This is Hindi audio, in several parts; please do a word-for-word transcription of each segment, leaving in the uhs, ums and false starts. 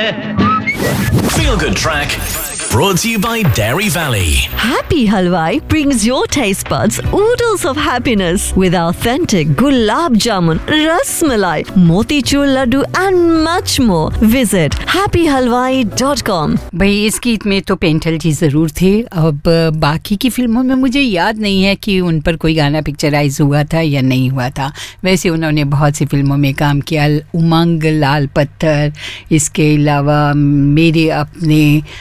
Feel Good Track brought to you by Dairy Valley. Happy Halwai brings your taste buds oodles of happiness with authentic gulab jamun, ras malai, motichur laddu and much more. Visit happy halwai dot com. भाई इस गीत में तो पेंटल जी ज़रूर थे. अब बाकी की फिल्मों में मुझे याद नहीं है कि उन पर कोई गाना पिक्चराइज हुआ था या नहीं हुआ था. वैसे उन्होंने बहुत सी फिल्मों में काम किया. उमंग, लाल पत्थर, इसके अलावा मेरे अपने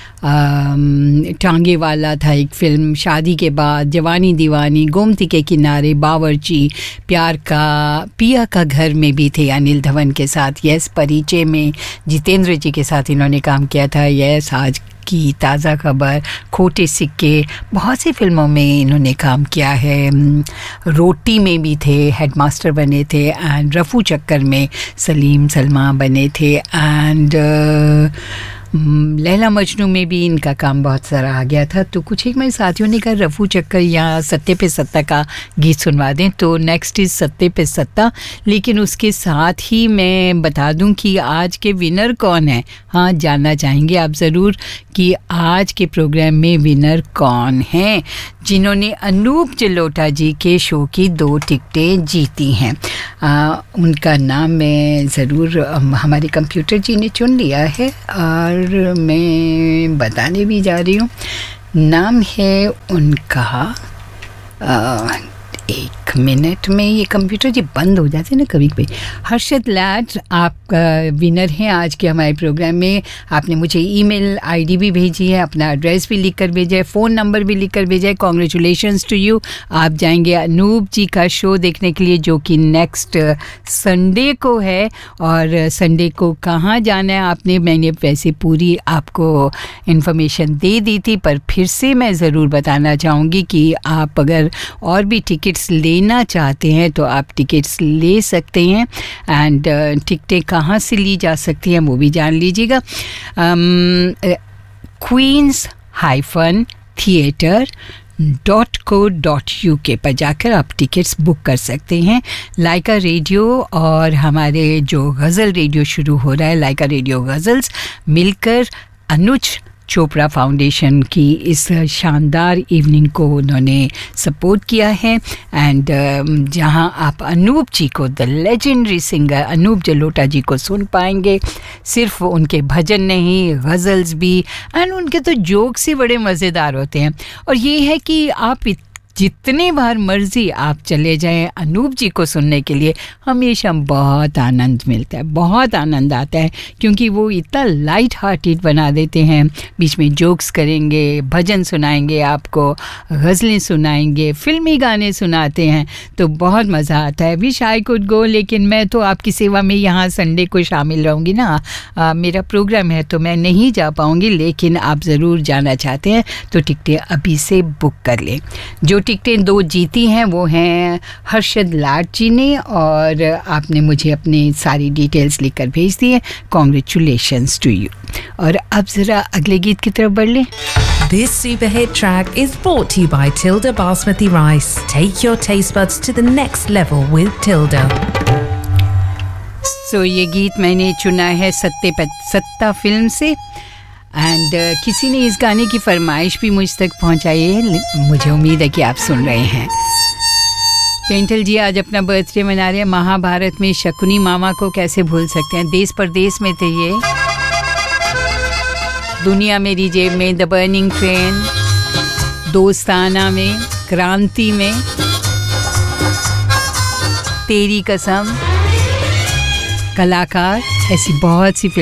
टांगे वाला था एक फिल्म, शादी के बाद, जवानी दीवानी, गोमती के किनारे, बावर्ची, प्यार का, पिया का घर में भी थे अनिल धवन के साथ. यस, परिचय में जितेंद्र जी के साथ इन्होंने काम किया था. यस, आज की ताज़ा खबर, खोटे सिक्के, बहुत सी फिल्मों में इन्होंने काम किया है. रोटी में भी थे, हेडमास्टर बने थे. एंड रफू चक्कर में सलीम सलमा बने थे. एंड लैला मजनू में भी इनका काम बहुत सारा आ गया था. तो कुछ एक मेरे साथियों ने कहा रफू चक्कर या सत्ते पे सत्ता का गीत सुनवा दें, तो नेक्स्ट इज़ सत्ते पे सत्ता. लेकिन उसके साथ ही मैं बता दूं कि आज के विनर कौन है. हाँ, जानना चाहेंगे आप ज़रूर कि आज के प्रोग्राम में विनर कौन हैं जिन्होंने अनूप जलोटा जी के शो की दो टिकटें जीती हैं. आ, उनका नाम मैं ज़रूर, हमारे कंप्यूटर जी ने चुन लिया है और मैं बताने भी जा रही हूँ. नाम है उनका, आ, एक मिनट में ये कंप्यूटर जी बंद हो जाते हैं ना कभी कभी. हर्षद लाड आप विनर हैं आज के हमारे प्रोग्राम में. आपने मुझे ईमेल आईडी भी भेजी है, अपना एड्रेस भी लिख कर भेजा है, फ़ोन नंबर भी लिख कर भेजा है. Congratulations to you. आप जाएंगे अनूप जी का शो देखने के लिए जो कि नेक्स्ट संडे को है. और संडे को कहाँ जाना है आपने, मैंने वैसे पूरी आपको इन्फॉर्मेशन दे दी थी, पर फिर से मैं ज़रूर बताना चाहूँगी कि आप अगर और भी टिकट लेना चाहते हैं तो आप टिकट्स ले सकते हैं. एंड टिकटें कहाँ से ली जा सकती हैं वो भी जान लीजिएगा. Queen's hyphen theatre dot co dot U के पर जाकर आप टिकट्स बुक कर सकते हैं. लाइका रेडियो और हमारे जो गज़ल रेडियो शुरू हो रहा है, लाइका रेडियो गज़ल्स, मिलकर अनुज चोपड़ा फाउंडेशन की इस शानदार इवनिंग को उन्होंने सपोर्ट किया है. एंड uh, जहां आप अनूप जी को, the legendary singer Anup Jalota जी को सुन पाएंगे. सिर्फ उनके भजन नहीं, गज़ल्स भी. एंड उनके तो जोक्स ही बड़े मज़ेदार होते हैं. और ये है कि आप जितने बार मर्जी आप चले जाएं अनूप जी को सुनने के लिए, हमेशा बहुत आनंद मिलता है, बहुत आनंद आता है. क्योंकि वो इतना लाइट हार्टेड बना देते हैं. बीच में जोक्स करेंगे, भजन सुनाएंगे आपको, गज़लें सुनाएंगे, फिल्मी गाने सुनाते हैं, तो बहुत मज़ा आता है. विश आई कुड गो, लेकिन मैं तो आपकी सेवा में यहाँ संडे को शामिल रहूँगी ना. आ, मेरा प्रोग्राम है तो मैं नहीं जा पाऊँगी. लेकिन आप ज़रूर जाना चाहते हैं तो टिकटें अभी से बुक कर लें. जो टिकटें दो जीती हैं वो हैं हर्षद लाड जी ने, और आपने मुझे अपने सारी डिटेल्स लिखकर भेज दी है. Congratulations to you. और अब ज़रा अगले गीत की तरफ बढ़ लें. This super hit track is brought to you by Tilda Basmati Rice. Take your taste buds to the next level with Tilda. So so, ये गीत मैंने चुना है सत्ते पे सत्ता फिल्म से. एंड uh, किसी ने इस गाने की फरमाइश भी मुझ तक पहुंचाई है. मुझे उम्मीद है कि आप सुन रहे हैं. पेंटल जी आज अपना बर्थडे मना रहे हैं. महाभारत में शकुनी मामा को कैसे भूल सकते हैं. देश परदेश में थे ये. दुनिया मेरी जेब में, द बर्निंग ट्रेन, दोस्ताना में, क्रांति में, तेरी कसम, कलाकार, ऐसी बहुत सी